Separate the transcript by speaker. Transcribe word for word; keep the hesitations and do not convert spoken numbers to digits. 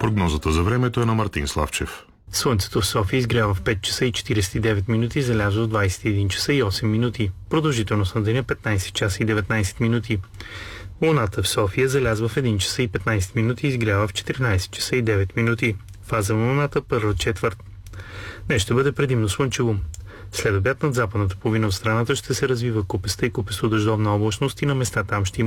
Speaker 1: Прогнозата за времето е на Мартин Славчев.
Speaker 2: Слънцето в София изгрява в пет часа и четиридесет и девет минути, залязва в двадесет и един часа и осем минути. Продължителност на деня петнадесет часа и деветнадесет минути. Луната в София залязва в един часа и петнадесет минути и изгрява в четиридесет часа и девет минути. Фаза на Луната първа четвърт. Днес ще бъде предимно слънчево. След обяд над западната половина от страната ще се развива купеста и купесто-дъждовна облачност и на места там ще има